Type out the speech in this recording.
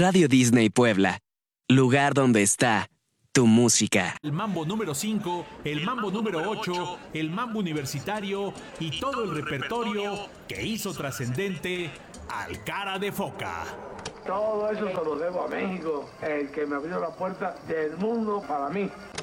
Radio Disney Puebla, lugar donde está tu música. El mambo número 5, el mambo número 8, el mambo universitario y todo el repertorio que hizo trascendente al Cara de Foca. Todo eso se lo debo a México, el que me abrió la puerta del mundo para mí.